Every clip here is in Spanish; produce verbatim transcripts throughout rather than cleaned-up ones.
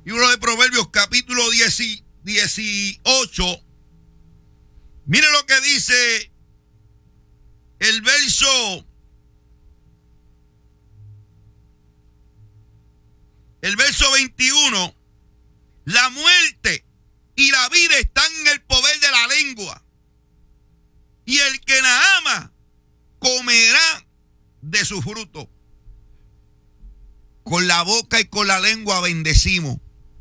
Libro de Proverbios, capítulo dieciocho. Mire lo que dice el verso, el verso veintiuno. La muerte y la vida están en el poder de la lengua, y el que la ama comerá de su fruto. Con la boca y con la lengua bendecimos,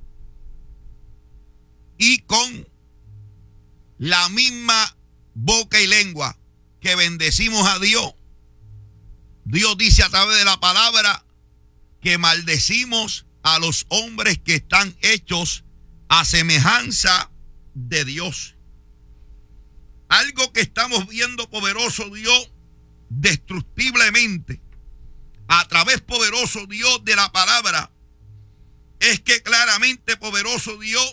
y con la misma boca y lengua que bendecimos a Dios, Dios dice a través de la palabra que maldecimos a los hombres que están hechos a semejanza de Dios. Algo que estamos viendo, poderoso Dios, destructiblemente, a través, poderoso Dios, de la palabra, es que claramente, poderoso Dios,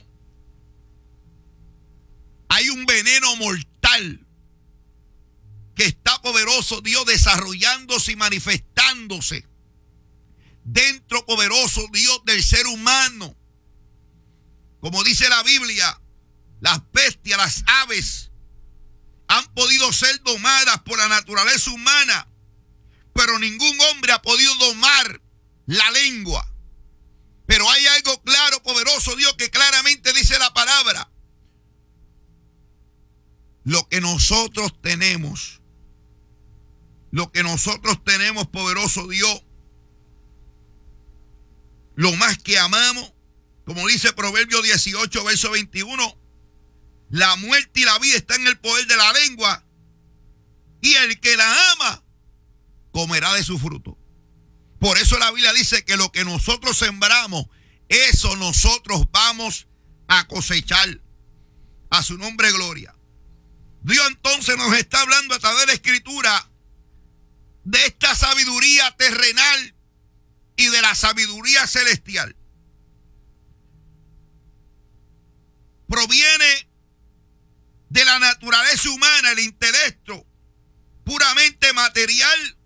hay un veneno mortal que está, poderoso Dios, desarrollándose y manifestándose dentro, poderoso Dios, del ser humano. Como dice la Biblia, las bestias, las aves, han podido ser domadas por la naturaleza humana, pero ningún hombre ha podido domar la lengua. Pero hay algo claro, poderoso Dios, que claramente dice la palabra. Lo que nosotros tenemos, lo que nosotros tenemos, poderoso Dios, lo más que amamos, como dice Proverbios dieciocho, verso veintiuno, la muerte y la vida están en el poder de la lengua, y el que la ama comerá de su fruto. Por eso la Biblia dice que lo que nosotros sembramos, eso nosotros vamos a cosechar. A su nombre, gloria. Dios entonces nos está hablando a través de la Escritura de esta sabiduría terrenal y de la sabiduría celestial. Proviene de la naturaleza humana, el intelecto puramente material,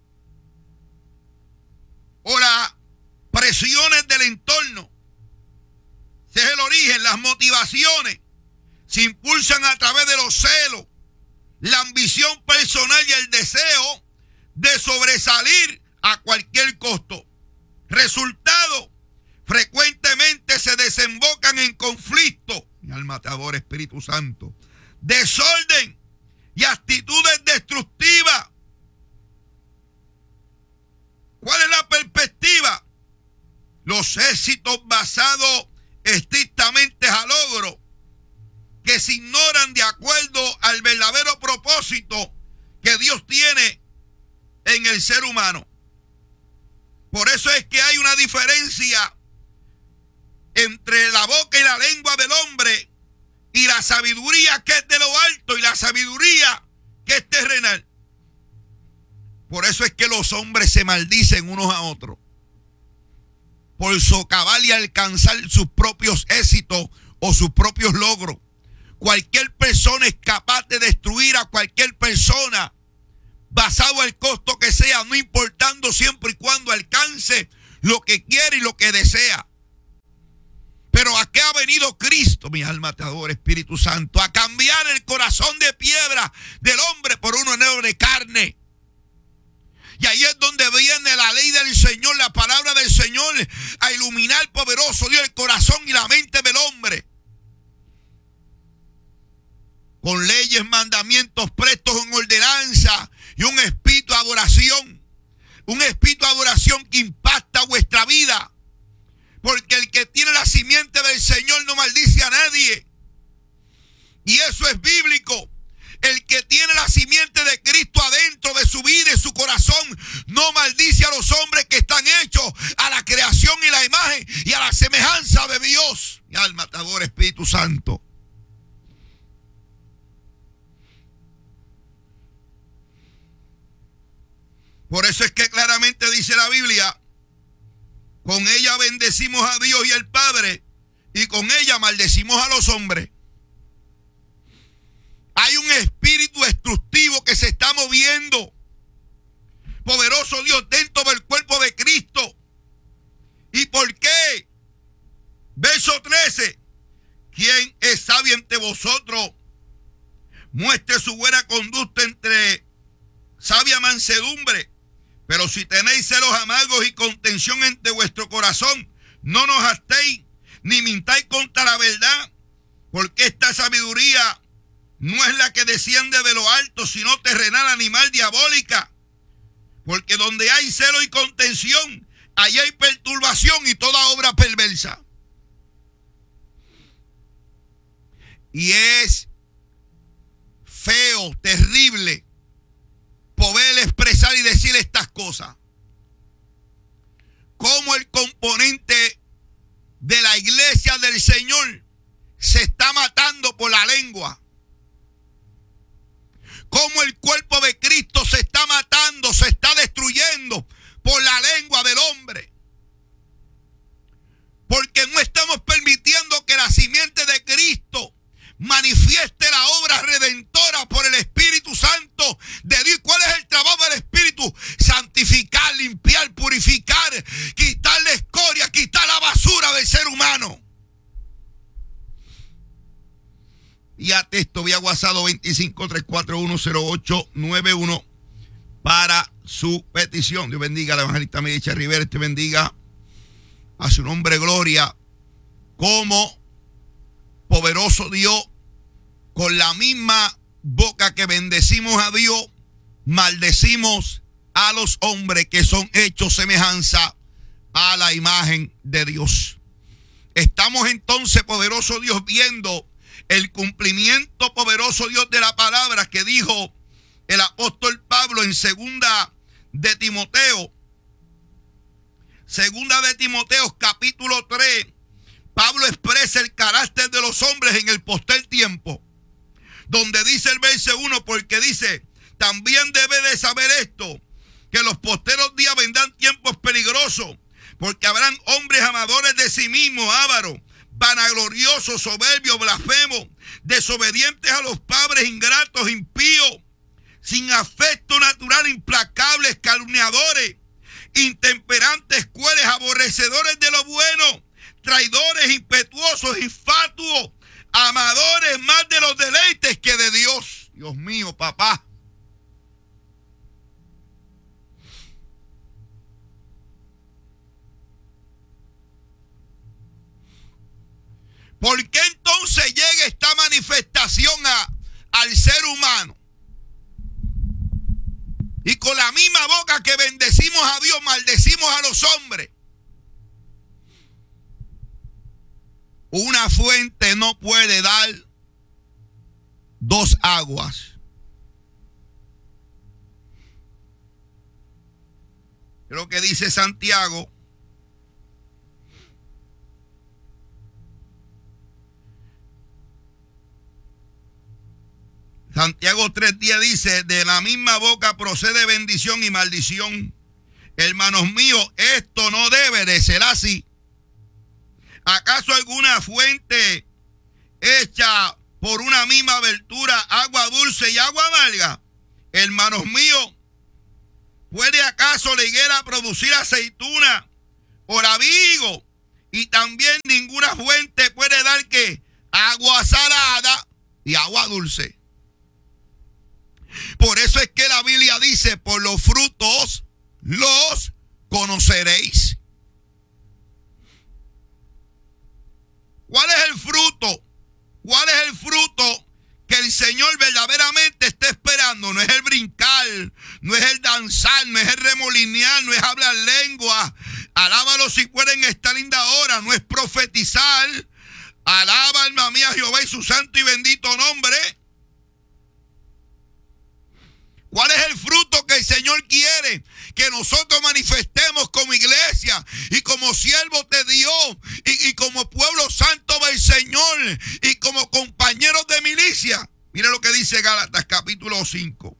o las presiones del entorno. Ese es el origen. Las motivaciones se impulsan a través de los celos, la ambición personal y el deseo de sobresalir a cualquier costo. Resultado, frecuentemente se desembocan en conflicto, mi alma te adora, Espíritu Santo, desorden y actitudes destructivas. ¿Cuál es la perspectiva? Los éxitos basados estrictamente al logro, que se ignoran de acuerdo al verdadero propósito que Dios tiene en el ser humano. Por eso es que hay una diferencia entre la boca y la lengua del hombre y la sabiduría que es de lo alto y la sabiduría que es terrenal. Por eso es que los hombres se maldicen unos a otros por socavar y alcanzar sus propios éxitos o sus propios logros. Cualquier persona es capaz de destruir a cualquier persona basado al costo que sea, no importando, siempre y cuando alcance lo que quiere y lo que desea. Pero ¿a qué ha venido Cristo? Mi alma te adora, Espíritu Santo. A cambiar el corazón de piedra del hombre por uno nuevo de carne. Y ahí es donde viene la ley del Señor, la palabra del Señor, a iluminar, poderoso Dios, el corazón y la mente del hombre. Con leyes, mandamientos prestos en ordenanza y un espíritu de adoración. Un espíritu de adoración que impacta vuestra vida. Porque el que tiene la simiente del Señor no maldice a nadie. Y eso es bíblico. El que tiene la simiente de Cristo adentro de su vida y su corazón no maldice a los hombres que están hechos a la creación y la imagen y a la semejanza de Dios. Mi alma te adora, Espíritu Santo. Por eso es que claramente dice la Biblia, con ella bendecimos a Dios y al Padre, y con ella maldecimos a los hombres. Hay un espíritu destructivo que se está moviendo, poderoso Dios, dentro del cuerpo de Cristo. ¿Y por qué? Verso trece. ¿Quién es sabio entre vosotros? Muestre su buena conducta entre sabia mansedumbre. Pero si tenéis celos amargos y contención entre vuestro corazón, no nos hastéis, ni mintáis contra la verdad, porque esta sabiduría no es la que desciende de lo alto, sino terrenal, animal, diabólica. Porque donde hay celo y contención, allí hay perturbación y toda obra perversa. Y es feo, terrible, poder expresar y decir estas cosas. Cómo el componente de la iglesia del Señor se está matando por la lengua. Cómo el cuerpo de Cristo se está matando, se está destruyendo por la lengua del hombre. Porque no estamos permitiendo que la simiente de Cristo manifieste la obra redentora por el Espíritu Santo de Dios. ¿Cuál es el trabajo del Espíritu? Santificar, limpiar, purificar, quitar la escoria, quitar la basura del ser humano. Y a texto vía WhatsApp veinticinco, tres cuatro uno, cero ocho nueve uno para su petición. Dios bendiga a la evangelista Medicha Rivera, te bendiga a su nombre, gloria. Como poderoso Dios, con la misma boca que bendecimos a Dios, maldecimos a los hombres que son hechos semejanza a la imagen de Dios. Estamos entonces, poderoso Dios, viendo el cumplimiento, poderoso Dios, de la palabra que dijo el apóstol Pablo en segunda de Timoteo. Segunda de Timoteo, capítulo tres. Pablo expresa el carácter de los hombres en el postrer tiempo, donde dice el verso uno, porque dice: también debe de saber esto, que los posteros días vendrán tiempos peligrosos, porque habrán hombres amadores de sí mismos, ávaros, vanagloriosos, soberbios, blasfemos, desobedientes a los padres, ingratos, impíos, sin afecto natural, implacables, calumniadores, intemperantes, crueles, aborrecedores de lo bueno, traidores, impetuosos, infatuos, amadores más de los deleites que de Dios. Dios mío, papá. ¿Por qué entonces llega esta manifestación a, al ser humano? Y con la misma boca que bendecimos a Dios, maldecimos a los hombres. Una fuente no puede dar dos aguas. Es lo que dice Santiago. Santiago tres diez dice: de la misma boca procede bendición y maldición. Hermanos míos, esto no debe de ser así. ¿Acaso alguna fuente hecha por una misma abertura, agua dulce y agua amarga? Hermanos míos, ¿puede acaso la higuera producir aceituna o labigo? Y también ninguna fuente puede dar que agua salada y agua dulce. Por eso es que la Biblia dice: por los frutos los conoceréis. ¿Cuál es el fruto? ¿Cuál es el fruto que el Señor verdaderamente está esperando? No es el brincar, no es el danzar, no es el remolinear, no es hablar lengua. Alábalo si pueden esta linda hora. No es profetizar. Alaba, alma mía, Jehová y su santo y bendito nombre. ¿Cuál es el fruto que el Señor quiere que nosotros manifestemos como iglesia y como siervos de Dios y, y como pueblo santo del Señor y como compañeros de milicia? Mire lo que dice Gálatas capítulo cinco.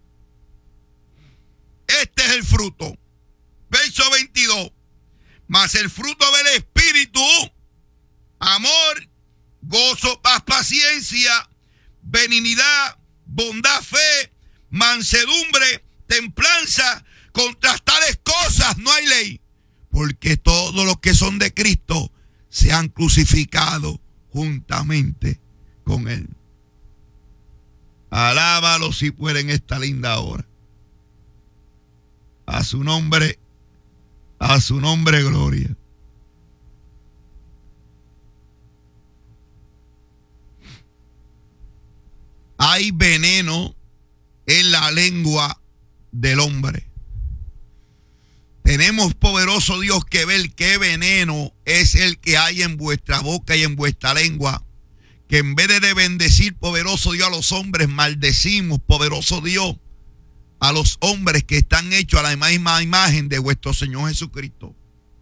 Este es el fruto. Verso veintidós. Mas el fruto del Espíritu: amor, gozo, paz, paciencia, benignidad, bondad, fe, mansedumbre, templanza. Contra tales cosas no hay ley, porque todos los que son de Cristo sean crucificados juntamente con él. Alábalo si puede en esta linda hora. A su nombre, a su nombre gloria. Hay veneno en la lengua del hombre. Tenemos, poderoso Dios, que ver qué veneno es el que hay en vuestra boca y en vuestra lengua. Que en vez de bendecir, poderoso Dios, a los hombres, maldecimos, poderoso Dios, a los hombres que están hechos a la misma imagen de vuestro Señor Jesucristo.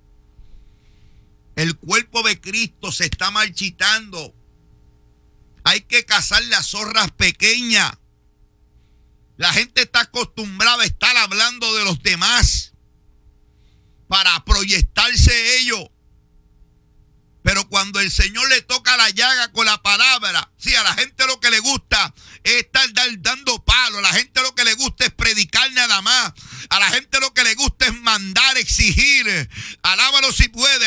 El cuerpo de Cristo se está marchitando. Hay que cazar las zorras pequeñas. La gente está acostumbrada a estar hablando de los demás para proyectarse ellos. Pero cuando el Señor le toca la llaga con la palabra, sí, a la gente lo que le gusta es estar dando palo. A la gente lo que le gusta es predicar nada más. A la gente lo que le gusta es mandar, exigir. Alábalo si puede.